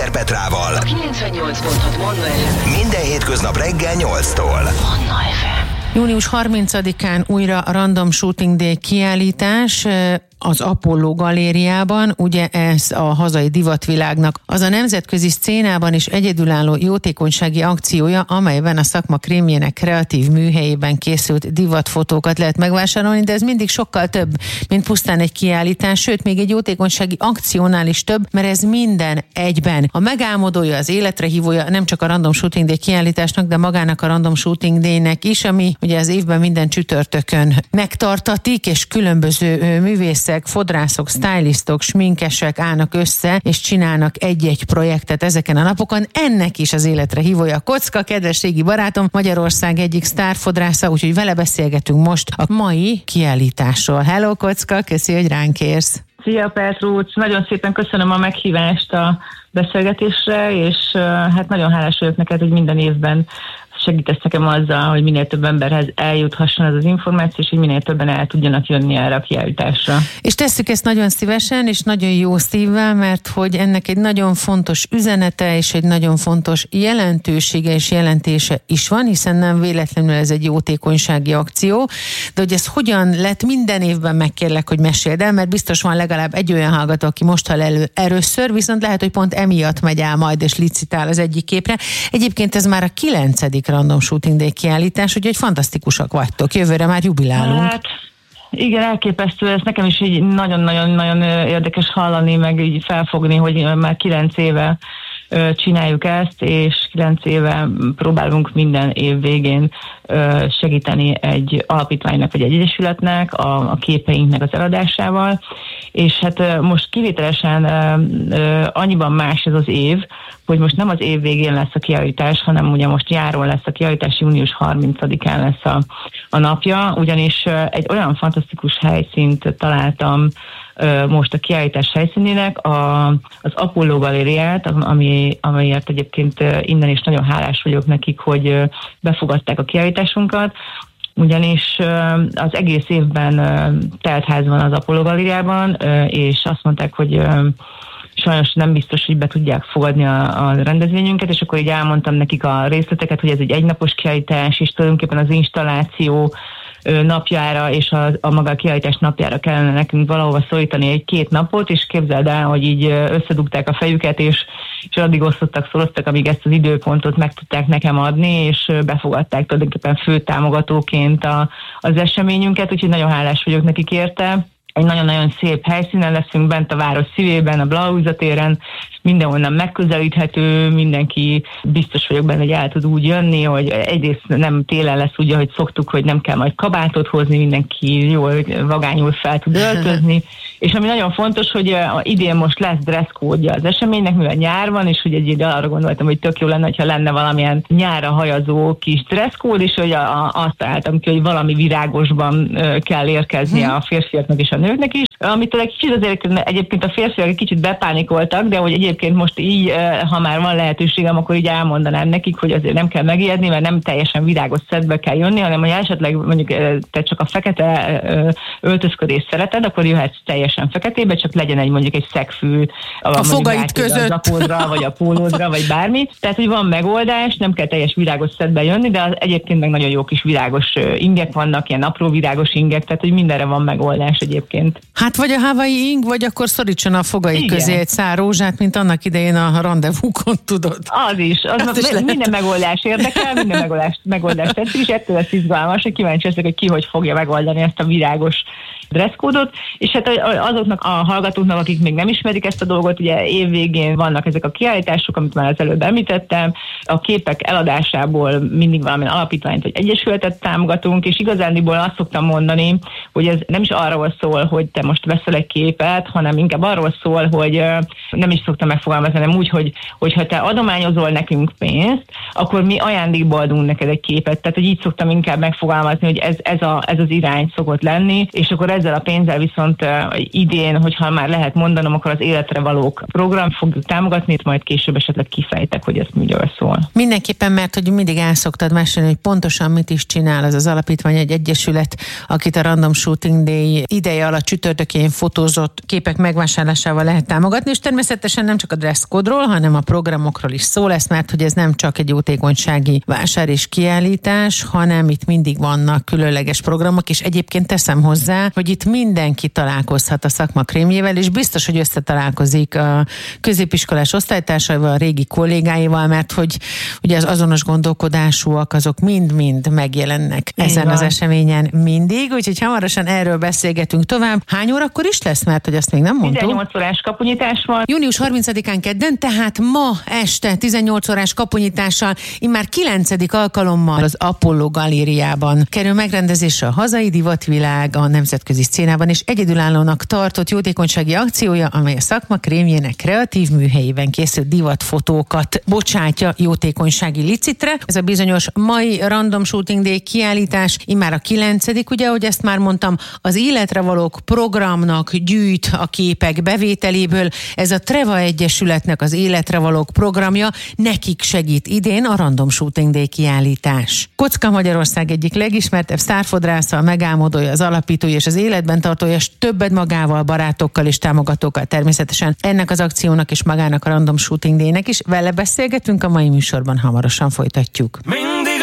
Gede Petrával. 98.6 Manna FM. Minden hétköznap reggel 8-tól. Manna FM. Június 30-án újra a Random Shooting Day kiállítás az Apollo galériában, ugye ez a hazai divatvilágnak az a nemzetközi szcénában is egyedülálló jótékonysági akciója, amelyben a szakma krémjének kreatív műhelyében készült divatfotókat lehet megvásárolni, de ez mindig sokkal több, mint pusztán egy kiállítás, sőt még egy jótékonysági akciónál is több, mert ez minden egyben. A megálmodója, az életre hívója nem csak a Random Shooting Day kiállításnak, de magának a Random Shooting Day-nek is, ami ugye az évben minden csütörtökön megtartatik, és különböző művészek, fodrászok, stylistok, sminkesek állnak össze, és csinálnak egy-egy projektet ezeken a napokon. Ennek is az életre hívója Kocka, kedves régi barátom, Magyarország egyik sztárfodrásza, úgyhogy vele beszélgetünk most a mai kiállításról. Hello Kocka, köszi, hogy ránk érsz. Szia Petrúc, nagyon szépen köszönöm a meghívást a beszélgetésre, és hát nagyon hálás vagyok neked, hogy minden évben segítesz nekem azzal, hogy minél több emberhez eljuthasson ez az információ, és hogy minél többen el tudjanak jönni erre a kiállításra. És tesszük ezt nagyon szívesen, és nagyon jó szívvel, mert hogy ennek egy nagyon fontos üzenete, és egy nagyon fontos jelentősége és jelentése is van, hiszen nem véletlenül ez egy jótékonysági akció, de hogy ez hogyan lett, minden évben megkérlek, hogy meséld el, mert biztos van legalább egy olyan hallgató, aki most hall először, viszont lehet, hogy pont emiatt megy el majd, és licitál az egyik képre. Egyébként ez már a 9. Random Shooting Day kiállítás, úgyhogy fantasztikusak vagytok. Jövőre már jubilálunk. Hát, igen, elképesztő. Ez nekem is így nagyon-nagyon érdekes hallani, meg így felfogni, hogy már 9 éve csináljuk ezt, és 9 éve próbálunk minden év végén segíteni egy alapítványnak vagy egy egyesületnek a képeinknek az eladásával, és hát most kivételesen annyiban más ez az év, hogy most nem az év végén lesz a kiállítás, hanem ugye most nyáron lesz a kiállítás, június 30-án lesz a napja, ugyanis egy olyan fantasztikus helyszínt találtam most a kiállítás helyszínének, az Apollo galériát, amelyért egyébként innen is nagyon hálás vagyok nekik, hogy befogadták a kiállításunkat, ugyanis az egész évben teltház van az Apollo galériában, és azt mondták, hogy sajnos nem biztos, hogy be tudják fogadni a rendezvényünket, és akkor így elmondtam nekik a részleteket, hogy ez egy egynapos kiállítás, és tulajdonképpen az installáció napjára és a maga a kiállítás napjára kellene nekünk valahova szorítani 1-2 napot, és képzeld el, hogy így összedugták a fejüket, és addig szoroztak, amíg ezt az időpontot meg tudták nekem adni, és befogadták tulajdonképpen fő támogatóként az eseményünket, úgyhogy nagyon hálás vagyok nekik érte. Egy nagyon-nagyon szép helyszínen leszünk bent a város szívében, a Blaóza téren, mindenhonnan megközelíthető, mindenki biztos vagyok benne, hogy el tud úgy jönni, hogy egyrészt nem télen lesz úgy, ahogy szoktuk, hogy nem kell majd kabátot hozni, mindenki jól vagányul fel tud öltözni, és ami nagyon fontos, hogy idén most lesz dresszkódja az eseménynek, mivel nyár van, és hogy egy ide arra gondoltam, hogy tök jó lenne, ha lenne valamilyen nyárra hajazó kis dresszkód, és hogy azt találtam ki, hogy valami virágosban kell érkeznie a férfiaknak és a nőknek is, amitől egy kicsit azért egyébként a férfiak egy kicsit bepánikoltak, de hogy egyébként most így, ha már van lehetőségem, akkor így elmondanám nekik, hogy azért nem kell megijedni, mert nem teljesen virágos szedbe kell jönni, hanem hogy esetleg mondjuk te csak a fekete öltözködést szereted, akkor jöhetsz teljesen feketébe, csak legyen mondjuk egy szegfű a fogaid között, a zapódra, vagy a pólódra, vagy bármi. Tehát, hogy van megoldás, nem kell teljes virágos szedbe jönni, de egyébként meg nagyon jó kis virágos ingek vannak, ilyen apró virágos ingek, tehát, hogy mindenre van megoldás egyébként. Hát vagy a hawaii ing, vagy akkor szorítson a fogai közé egy szár rózsát, mint annak idején a rendezvúkon, tudod. Az is. Minden megoldás érdekel, minden megoldás tetszik, és ettől lesz izgalmas, hogy kíváncsi leszek, hogy ki hogy fogja megoldani ezt a virágos dresszkódot, és hát azoknak a hallgatóknak, akik még nem ismerik ezt a dolgot, ugye évvégén vannak ezek a kiállítások, amit már az előbb említettem, a képek eladásából mindig valamilyen alapítványt vagy egyesületet támogatunk, és igazándiból azt szoktam mondani, hogy ez nem is arról szól, hogy te most veszel egy képet, hanem inkább arról szól, hogy nem is szoktam megfogalmazni, hanem úgy, hogy ha te adományozol nekünk pénzt, akkor mi ajándékba adunk neked egy képet. Tehát, hogy így szoktam inkább megfogalmazni, hogy ez az irány szokott lenni, és akkor ezzel a pénzzel viszont idén, hogyha már lehet mondanom, akkor az Életre Valók program fogjuk támogatni, majd később esetleg kifejtek, hogy ez miről szól. Mindenképpen, mert hogy mindig el szoktad mesélni, hogy pontosan mit is csinál az alapítvány, egy egyesület, akit a Random Shooting Day ideje alatt csütörtökén fotózott képek megvásárlásával lehet támogatni, és természetesen természetesen nem csak a dresszkódról, hanem a programokról is szó lesz, mert hogy ez nem csak egy jótékonysági vásár és kiállítás, hanem itt mindig vannak különleges programok, és egyébként teszem hozzá, hogy itt mindenki találkozhat a szakma krémjével, és biztos, hogy összetalálkozik a középiskolás osztálytársaival, a régi kollégáival, mert hogy ugye az azonos gondolkodásúak, azok mind-mind megjelennek ezen az eseményen mindig, úgyhogy hamarosan erről beszélgetünk tovább. Hány órakor is lesz, mert hogy azt még nem mondtuk? 18 órás kapunyítás van. Június 30-án kedden, tehát ma este 18 órás kapunyítással, immár 9. alkalommal az Apollo Galériában kerül megrendezésre a hazai divatvilág a nemzetközi szcénában, és egyedülállónak tartott jótékonysági akciója, amely a szakma krémjének kreatív műhelyében készült divatfotókat bocsátja jótékonysági licitre. Ez a bizonyos mai Random Shooting Day kiállítás immár a 9., ugye, ahogy ezt már mondtam, az Életre Valók programnak gyűjt a képek bevételéből. Ez a Treva Egyesületnek az Életre Valók programja, nekik segít idén a Random Shooting Day kiállítás. Kocka Magyarország egyik legismertebb sztárfodrásza, megálmodója, az alapítója és az életben tartója, és többet magával, barátokkal és támogatókkal természetesen ennek az akciónak és magának a Random Shooting Day-nek is. Vele beszélgetünk a mai műsorban, hamarosan folytatjuk. Mindig